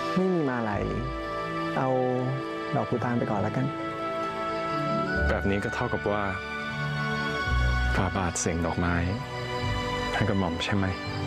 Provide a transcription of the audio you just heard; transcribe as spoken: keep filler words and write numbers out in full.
ไม่มีมาลัยเอาดอกพุตานไปก่อนแล้วกันแบบนี้ก็เท่ากับว่าฝ่าบาทเสียงดอกไม้ให้กระหม่อมใช่ไหม